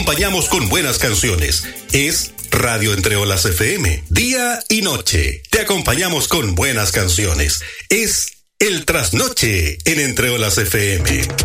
acompañamos con buenas canciones. Es Radio Entre Olas FM, día y noche. Te acompañamos con buenas canciones. Es El Trasnoche en Entre Olas FM.